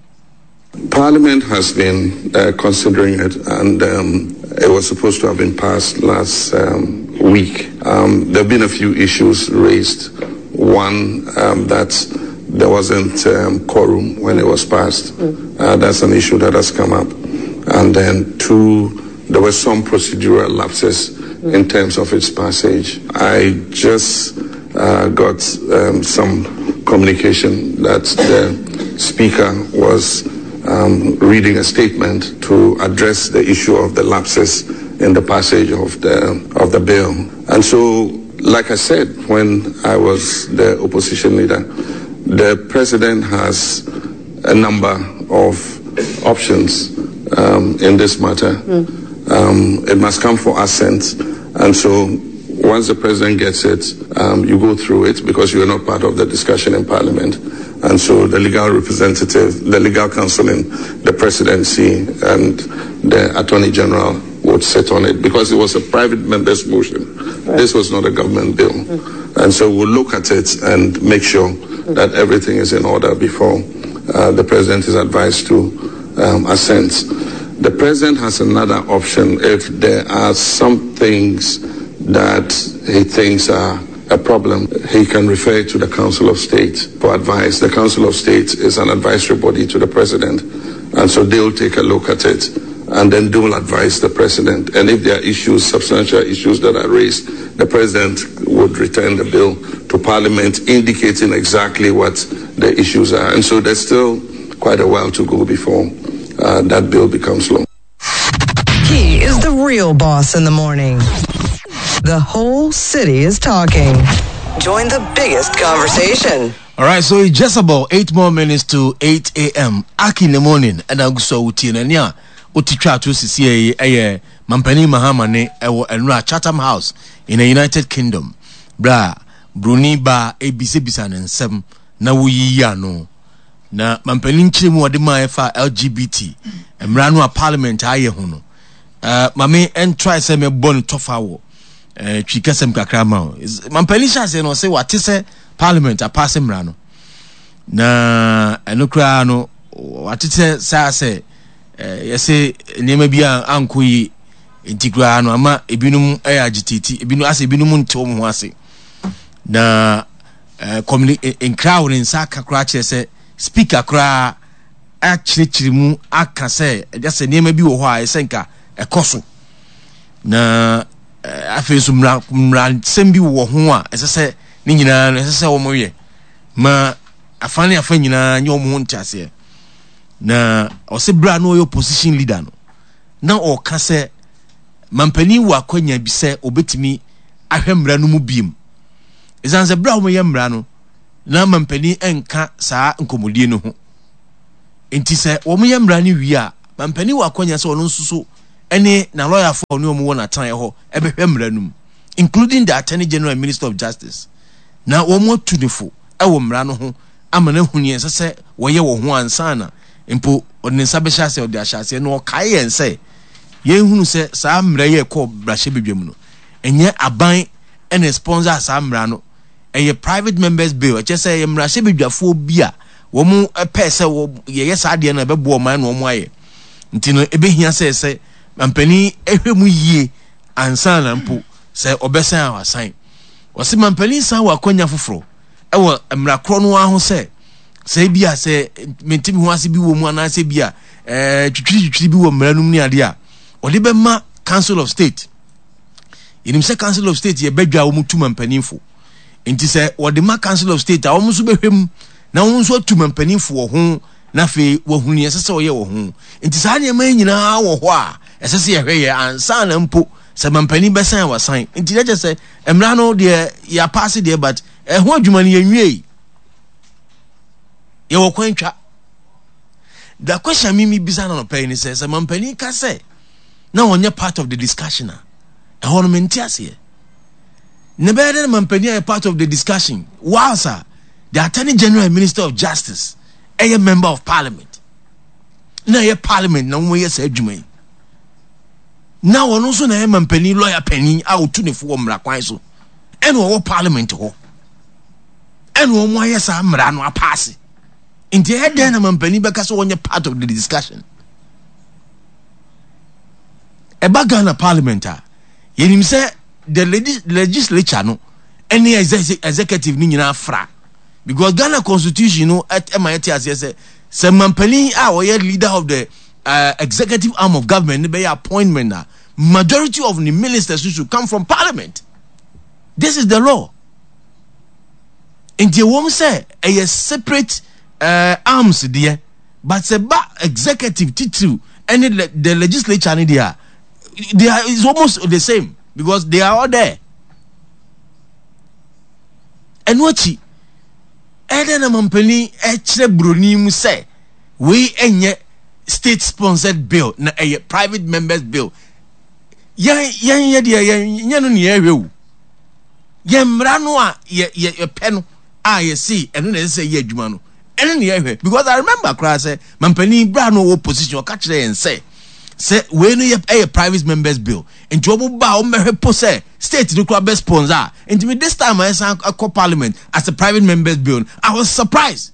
S10: Parliament has been uh, considering it, and um, it was supposed to have been passed last um, week. Um, there have been a few issues raised. One, um, that there wasn't um, quorum when it was passed. Mm. Uh, that's an issue that has come up. And then two, there were some procedural lapses mm. in terms of its passage. I just uh, got um, some communication that the Speaker was Um, reading a statement to address the issue of the lapses in the passage of the of the bill. And so, like I said, when I was the opposition leader, the president has a number of options um, in this matter. Mm. Um, it must come for assent, and so once the president gets it, um, you go through it because you are not part of the discussion in Parliament. And so the legal representative, the legal counsel in the presidency and the attorney general would sit on it because it was a private member's motion. Right. This was not a government bill. Mm-hmm. And so we'll look at it and make sure mm-hmm. that everything is in order before uh, the president is advised to um, assent. The president has another option if there are some things that he thinks are a problem. He can refer to the Council of State for advice. The Council of State is an advisory body to the president, and so they'll take a look at it, and then they will advise the president. And if there are issues, substantial issues that are raised, the president would return the bill to Parliament, indicating exactly what the issues are. And so there's still quite a while to go before uh, that bill becomes law.
S11: He is the real boss in the morning. The whole city is talking. Join the biggest conversation.
S1: All right, so it's just about eight more minutes to eight a.m. Aki in the morning. And I'm so utina niya. Utitra to C C A A Mampani Mahama ne ewo enra Chatham House in the United Kingdom. Bra Bruni ba A B C bisa nsem na wuyi ya no. Na Mampani nchire mu wade ma efa L G B T. Emra no a parliament aye ho no. Uh mame en try say me bon tofa wo. Eh twikasem kakra ma Mampani chance no say what say parliament a pass mra no na enokra no what say say
S3: eh yese nneema bi anko yi intikura no ama ebinum eh agitati ebinum ase ebinum ntew mo ase na eh community in crowd in saka kra kire se speaker kra a chirichiri mu aka se just nneema bi wo ho a esenka ekoso na afesu mra mra sembi wo ho a esese ni nyina no esese wo moye ma afane afa nyina nye wo ho ntiase na ose bra no yo position leader no na o ka se mampani wa kwanya bi se obetimi ahwe mra no mu biem ezanse bra wo ye mra no na mampani enka saa nkomodie no ho enti se wo mo ye mra ni wi a mampani wa kwanya se ono nsuso ene na lawyer for no mu wona tan ho ebehwe mra no including the attorney general and minister of justice na wo mo tunefo e wo mra no ho amana huni se wo ye wo ho ansana empo odinsa be hya se odi ahya se no kai yen se ye hunu se saa mra ye ko brahye bedwam no enye aban ene sponsor saa mra no eye private members bill che se ye mra hye bedwafo bia wo mu pe se wo ye ye saa de na be bo man no mo aye ntino ebe hia se se mampani ehwemu yie ansana mpo se obesan awasan wose mampani san wa kwanya foforo ewo mra kro no aho se se bia se mentimi ho ase bi wo mu ana se bia eh twitwi twitwi bi wo mra num ni ade a odi be ma council of state yinim se council of state ye badwa wo mu tu mampanifo enti se odi ma council of state a wo mu so behwem na wo so tu mampanifo wo ho na fe wo hunu ye se wo ye wo ho enti sa ne ma nyina wo ho a ese se ye hweye ansa na mpo se mampani besan wasan enti je se emra no de ya pass de but eh ho adwuma ne yenwie ye wo kwantwa da question mimi bisa na no pay ni se se mampani ka se na onye part of the discussion a e ho no menti ase ne be de mampani a part of the discussion while sir the attorney general and minister of justice a member of parliament na ye parliament na mo ye se adwuma na wono so na e mampani lawyer pani a otu ne fo mra kwan so ene wo parliament ho ene wo mo ye sa mra no apase inti e den na mampani be ka so wonye part of the discussion e baga na parliament a yenim se the legislature no any executive ni nyina fra because Ghana constitution no at M I T as say se mampani a wo ye leader of the uh, executive arm of government be appointment na majority of the ministers should come from parliament. This is the law. In the wom say a separate uh, arms there, but se ba executive title and the, the legislature ni there, they are is almost the same because they are all there. And what you Eden mampani echre broni mu say we enye state sponsored bill na a private members bill yan yan ye de yan no ne ehwewu ye mra no a ye ye pe no a ye see eno na say ye adwuma no eno ne ehwe because I remember cry say mampani bra no opposition ka kire yen say say we no ye a private members bill enti omo ba o mehwe po say state no kra best sponsor enti me this time I san call parliament as a private members bill I was surprised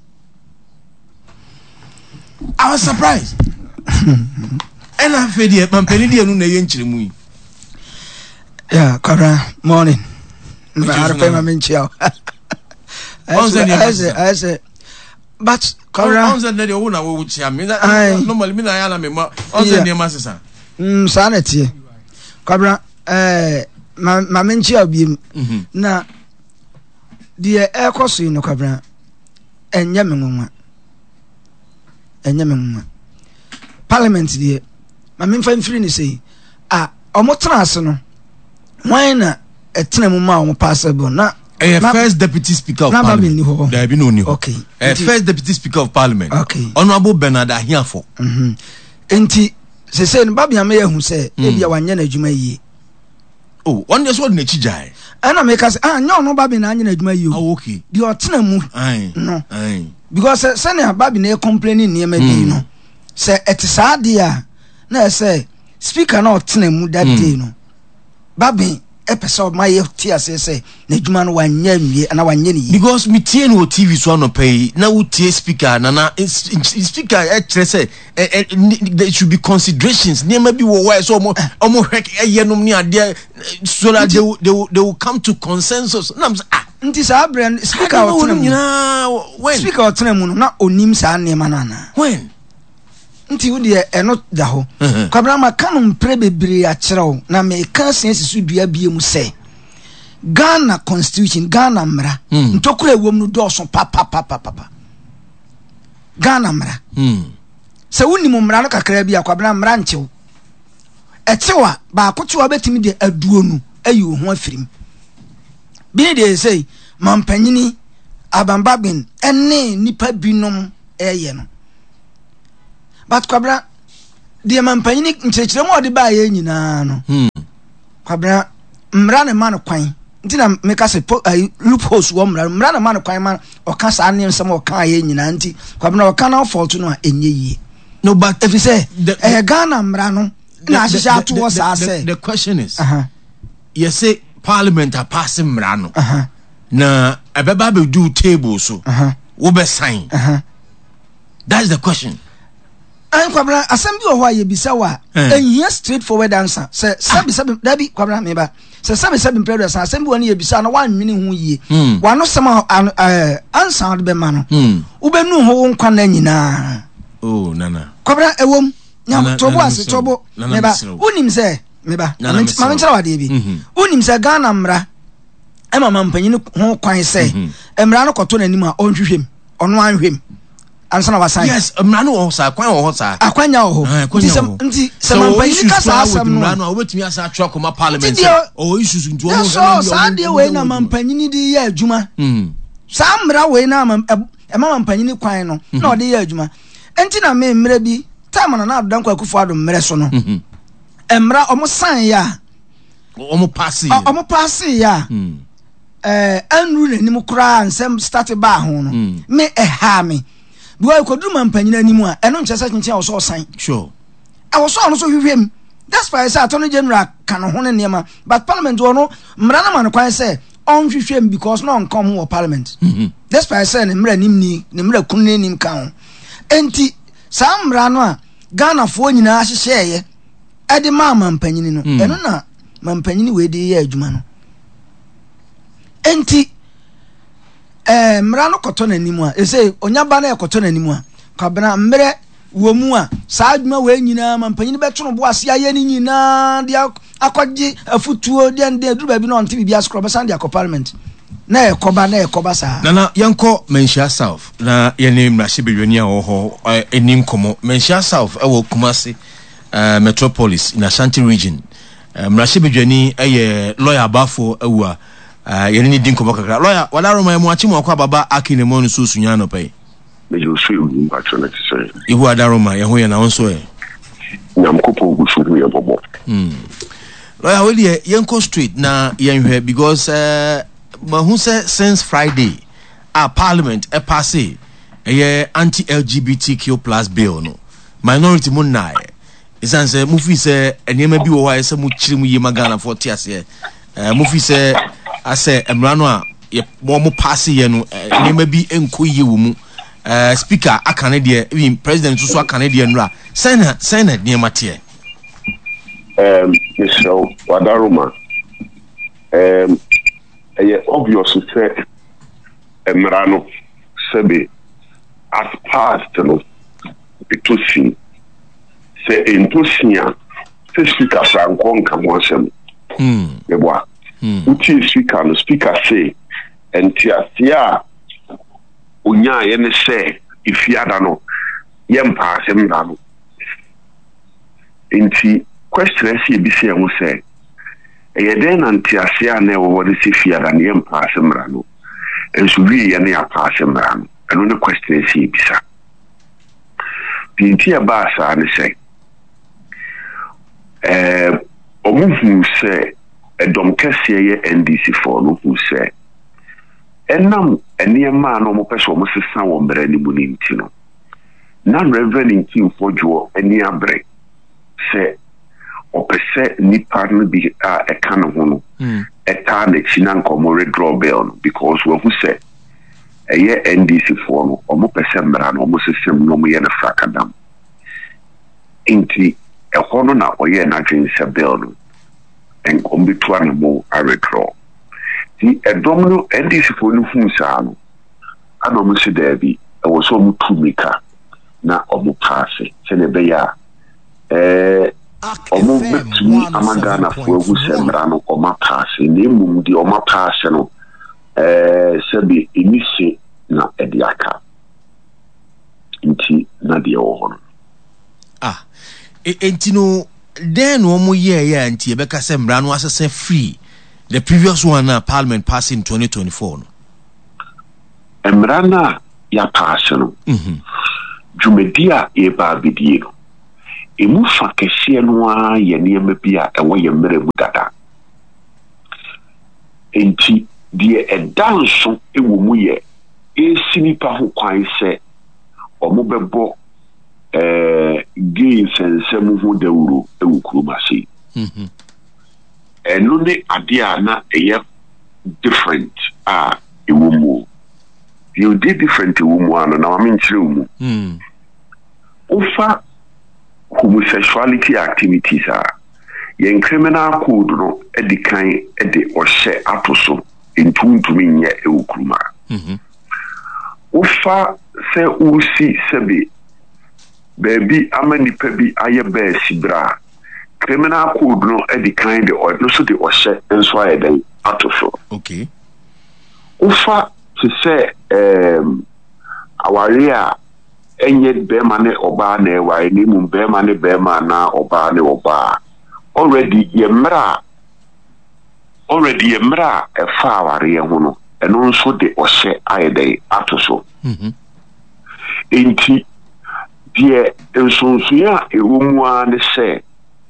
S3: I was surprised and I feel the mampani dia no na ye nchire mu yi
S12: yeah kara morning ma arpe ma menchia I say I say but kara
S3: on say dey na wo chia me normally me na ya na me ma on say dey ma sesa
S12: mm sanity kara eh ma ma menchia biem na die e koso no kara enye me nwa enye me nwa parliament die ma me mfa mfiri ni sei ah omo trans no why na etena mu ma omo passable na
S3: a first deputy speaker of parliament there be no ni
S12: okay
S3: a first deputy speaker of parliament
S12: okay
S3: honorable Bernard Ahiafo
S12: mhm enti se se no babia me yahu se e bia wanye na adwuma yi
S3: oh one day so na chijai
S12: ana me ka se ah nya no babia na anye na adwuma yi
S3: oh okay
S12: di otena mu
S3: ai
S12: no
S3: ai
S12: because se na babia na complaining ne ma bi no se etisa dia na se speaker na otena mu that day no babin episode my tia say say na djuma no wanye nwie na wanye ni
S3: because me tie no T V so no pay na wo tie speaker na na speaker e kire say there should be considerations nema bi wo why so omo omo hwek eyenom ni ade so that they will, they will, they will come to consensus na ah
S12: nti sa brand speaker
S3: otena when
S12: speaker otena mu no na onim sa nema na na
S3: when
S12: nti wo de eno da ho kwabra maka no mpre bebre a kyerɛw na me ka sensisu dua bie mu sɛ Ghana constitution Ghana mra ntokura ewom no dɔso pa pa pa pa pa Ghana mra sɛ woni mu mra no kakra bi akwabra mra nchew ɛtewa ba akotewa betimi de aduo nu ayi wo ho afirim bi de sei mampanyini abambabin ene nipa binom ɛyɛ no but kwabra de mampanyini nkyerɛkyerɛ mu ɔde ba yɛ nyinaa no kwabra mra ne man kwan ntina meka se loopholes wo mra mra ne man kwan man ɔka saa ne nsɛm ɔka yɛ nyinaa nti kwabra ɔka na fault no a enye yie
S3: no but
S12: if you say eh Ghana mra no na ahyehyɛ ato wɔ saa sɛ
S3: the question is uh-huh. you say parliament are passing mra no uh-huh. na abeba be do table so uh-huh. wo be sign uh-huh. that's the question.
S12: An kwabra asem bi ohwa ye bisa wa ehia straightforward answer se sabi sabi dabi kwabra me ba se sabi sabi mpredwa san asem bi woni ye bisa na wanwene hu yie wano sem eh answer de be ma no wo benu ho nkwa na nyina
S3: oh nana
S12: kwabra ewom nya tobo ase tobo me ba unim se me ba ma menkyera wade bi unim se Ghana mra e ma mampanyi ho kwan se emra no koto nanim a onhwehwem ono anhwem ansana wasan
S3: yes mra no ho sa kwan ho sa
S12: akwanya ho nti sem nti semampanyi ka sa asem no
S3: mra no obetumi asa atwa koma parliament o issues nti o
S12: so sa de we na mampanyi ni di ya adwuma mm sa mra we na e mampanyi ni kwan no na o de ya adwuma enti na me mra bi time na na adan kwa kufu ado mre so no emra omo san ya
S3: omo pass
S12: ya omo pass ya eh anru na nim kura nsem start ba ho no me e ha me buwa ikodu mampanyina animu a eno nkyesa kyenkyea wo so osan
S3: sure
S12: e wo so no so hwehwem that's why I say attorney general kan ho ne niam but parliament wo no mra na man kwan say on hwehwem because no on come ho parliament mm-hmm. that's why I say ne mra nim ni ne mra kun ne nim kan enti sa mra no a Ghana fo nyina ahyehye e de ma mampanyini no mm. eno na mampanyini we de ye adwuma no enti eh mra no koto nanimu a ese onyaba na ekoto nanimu a kwabena mre wo mu a saa adwuma we nyina mampanyini beto no bo ase aye ni nyina dia akogye afutuo dia nde duru ba bi no onte bibia skro besan dia ko parliament na ekoba na ekoba saa
S3: na na yanko Menhia South na yene mrahye bedwani a wo ho enim komo Menhia South e wo Kumasi uh, metropolis in Ashanti region uh, mrahye bedwani eye lawyer Bafo awua Uh, yeni ni dinko bakakra lawyer wala roma mu achi mu akwa baba akine mo no so sunya no pai
S13: me jo so yu mpatro na tse
S3: ihu adaroma ye ho ye na wonso e
S13: nyam kopo gusu ye bobo
S3: mm lawyer we ye yenko street na yenhwe because uh ma hu say since Friday our parliament e pass e ye anti L G B T Q plus bill no minority mun na e isan say mu fi say enema bi wo ha say mu kiri mu ye magana for tiase eh mu fi say ase emrano a ye mo mo pass ye no nema bi enko ye wo mu eh speaker akane de even president so akane de nura sena sena nema tie
S13: um Mister Wadaruma um eh obvious say emrano sebe as past no etosi se entosia se speaker franco nkamwa sem mm yeboa Mm. Uti speaker no speaker say entiasia unya ye ne say ifiada no yempa asem da no enti question si bi se ho say e den na entiasia na wo de si fiada ne yempa asem ra no enso wi ye ne apa asem ra no eno ne question si bi sa pinti aba sa ne say eh omuhu say edom kese ye N D C for no who say enam eniema no mo pese mo sesa wo mbere ni mu ni ntino na reverend king fojo eni abre say opese nipa no bi a e ka no ho no eta na china nkomo redraw bill no because we who say eye N D C for no omo pese mbra no omo system no mo ye na frakadam inti e hono na oye na dwen se bill no en kombitu anamo a redraw ti e domino N D C for no hu sa no ana mo se da bi e wo so mo tumika na omo pass se ne be ya eh omo betumi amagana fo egu semra no oma pass ni mum di oma pass no eh sebi inisi na ediaka inti na di oho
S3: ah enti no den no omo ye ye anti e beka semra no asese free the previous one na parliament passed in twenty twenty-four no
S13: emrana ya pass no mhm jumedia e ba bidie no emu fa kehye no a ye niam bia e wo ye mere mu dada enti die edanso e wo mu ye e sinipa ho kwan se omo bebo eh gain sensem ho dawuro e wo kuruma sei mhm eno ne ade a na e different ah e wo mu you did different e wo mu ano na ma nchire wo mu mhm ufa homosexuality activities are yen criminal code no edikan edi ohye atoso entuntumi nye ewukruma mhm ufa se usi sebe baby amanipa bi aye ba sibra criminal code no edikan de o no so de ohye enso aye den atoso
S3: okay
S13: ufa se se um awaria enye bema ne oba na ewa ni mu bema ne bema na oba ne oba already yemra already yemra e fa aware ho no eno nso de ohye ayede atoso mhm enti die ensonsuya ewomu a ne se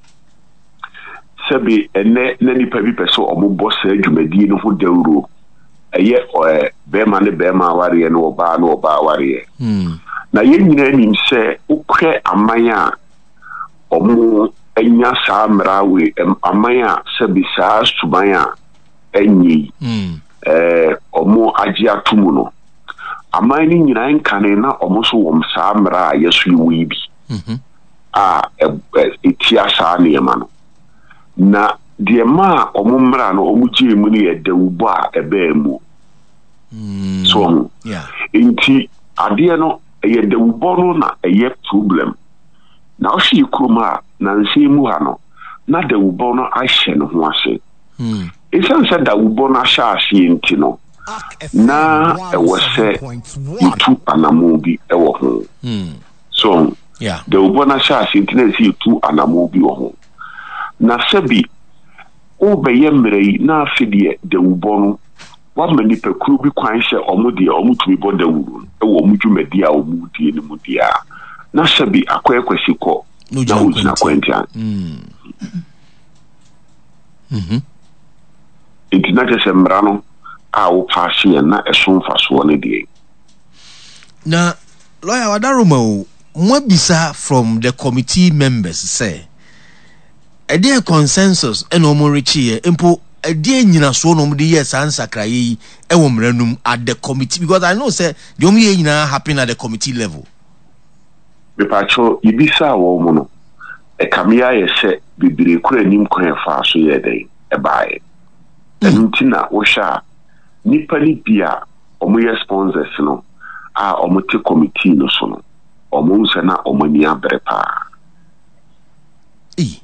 S13: sebi ene nani pa bi peso omo bossa adwumadi no ho dawuro eye bema ne bema aware no oba no oba aware
S3: mhm
S13: na ye nyina nim se ukwe amanya omo enya saa mrawe amanya se bi saa subanya enyi
S3: mm
S13: eh omo agi atumu no amanya nyina enkane na omo so wom saa mra yesu yiwi bi
S3: mhm
S13: a etia saa ne ma no na de ma omo mra no omo gye mu ne edawubo a ebe mu
S3: mm
S13: so
S3: yeah
S13: inti ade no eye de ubono na eye problem na o shi kroma na nsimu ha no na de ubono ahye no ho ase
S3: hmm
S13: isan se da ubono ahye ase enti no na e wo se itu anamo bi e wo ho
S3: hmm
S13: so
S3: yeah
S13: de ubono ahye ase enti na si itu anamo bi wo ho na sebi o be ye mrei na afidie de ubono wa mani pe kru bi kwan hye omudi omutumi boda wuru e wo mudwumadi a omudi ni mudia na sabi akwekwashi ko na ujina kwentia
S3: mm mhm
S13: itinate sembrano a wo pass na esonfa so ne die
S3: na lawyer wadaroma o mwabisa from the committee members say e dey consensus e no mo rechi e mpo ade nyina so no mde yes answer kraye e wo mranum at the committee because I know say the only nyina happen at the committee level
S13: be pacho ibisa wo mo no e kamia ye se bibire kura nim kwan fa so ye den e bae entina wo sha nipa ni bia omo ye sponsors no a omo te committee no so no omo nse na omo ni abre pa
S3: e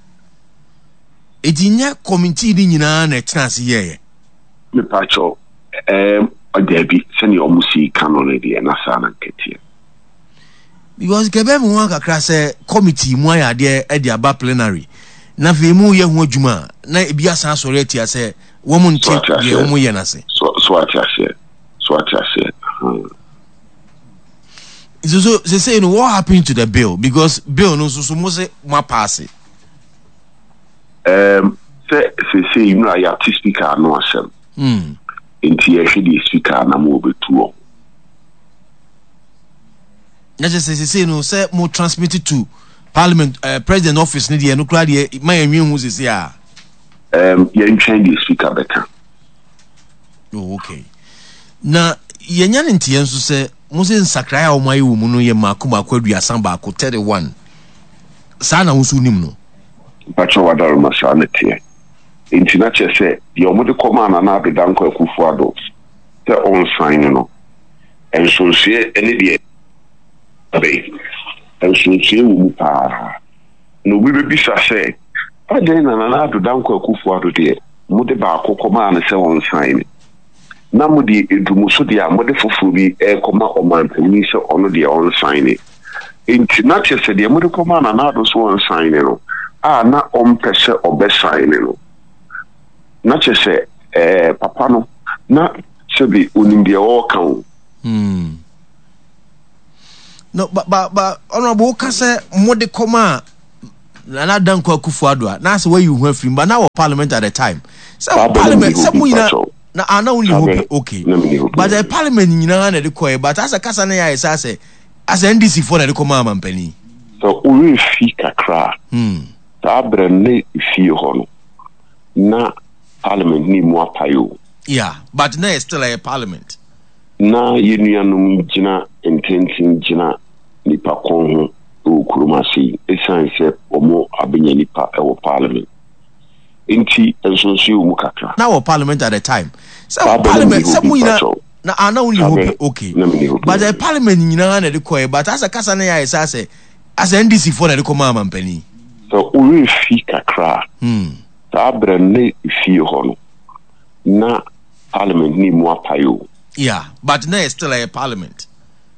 S3: edinya committee ni nyina na chance ye
S13: me pacho eh odebi seni omusi canon de na sana ketie
S3: because kebe mu wan kakra se committee mu ya de e de aba plenary na fe mu ye ho adwuma na ebi asan sori atia se wo mu nche ye wo mu ye na se
S13: so so atia se so atia se
S3: so so they say you know what happened to the bill because bill no so so mo se ma pass it
S13: um se se se you know ya ti speaker no asem
S3: mm
S13: enti ye hwe speaker na mo betuo
S3: na just say say no say mo transmit it to parliament uh, president office ni de no kura de ma enwe hu sisi a
S13: um yen train the speaker beka.
S3: Oh, okay. Na yenya ntie nso se mo se nsakra ya o mai wo mu no ye makoma kwaduasan ba ko thirty-one. Sa na wo su nim no.
S13: Pacho wadar masanete. Intina chese di omo de komana na abedanko Akufo-Addo. Te on sign no. Enso sie ene de abe. Enso sie wo mu pa. No bi be bisa se ade na na abedanko Akufo-Addo de mo de ba akokoma na se on sign. Na mo di edumuso de a mo de foforo bi e koma oman pani se ono de on sign. Intina chese de mo de komana na do so on sign no. Ah na ompese obesign no. Na chese eh papa no na sebi onimbe o kan.
S3: Hmm. No ba ba ba honorable kase mode koma na na danko Akufo-Addo na se where you hu afrim ba na parliament at the time. So parliament se mu ina na ana only hope okay. But the parliament nyina na de koy but as a kasa na ya isa se as N D C for na de koma amampani.
S13: So we fi kakra.
S3: Hmm.
S13: Ta brenne fi ho no. Na parliament ni mo apayo.
S3: Yeah, but now it's still a parliament.
S13: Na yenuanum gina intentin gina nipa kon ho o kurumasi esanse omo abenya nipa e wo parliament. Inti ensonsi o mu kakra.
S3: Now our parliament at the time. So parliament some ina na ana only hope okay. But the parliament nyina na de koy but as a kasa na ya isa say as N D C for na de koma amampani.
S13: So we fi kakra.
S3: Hmm.
S13: Ta brenne fi ho no. Na parliament ni mo apayo.
S3: Yeah, but now it's still a parliament.